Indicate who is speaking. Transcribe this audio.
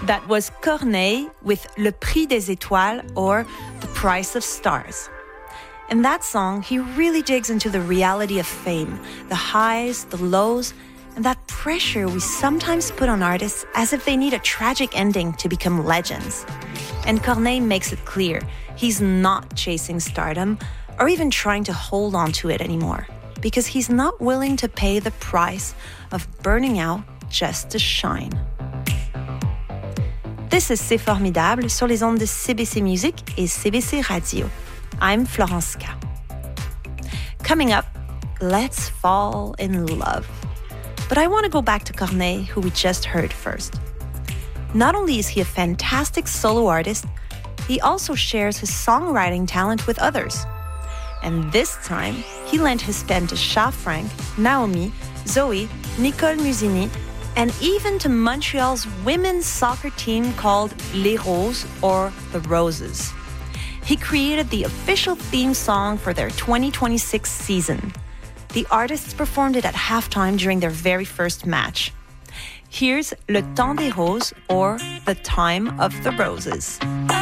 Speaker 1: That was Corneille with Le Prix des Étoiles, or The Price of Stars. In that song, he really digs into the reality of fame, the highs, the lows, and that pressure we sometimes put on artists as if they need a tragic ending to become legends. And Corneille makes it clear he's not chasing stardom or even trying to hold on to it anymore, because he's not willing to pay the price of burning out just to shine. This is C'est Formidable sur les ondes de CBC Musique et CBC Radio. I'm Florence K. Coming up, let's fall in love. But I want to go back to Corneille, who we just heard first. Not only is he a fantastic solo artist, he also shares his songwriting talent with others. And this time, he lent his pen to Shah Frank, Naomi, Zoe, Nicole Musini, and even to Montreal's women's soccer team called Les Roses, or The Roses. He created the official theme song for their 2026 season. The artists performed it at halftime during their very first match. Here's Le Temps des Roses, or The Time of the Roses.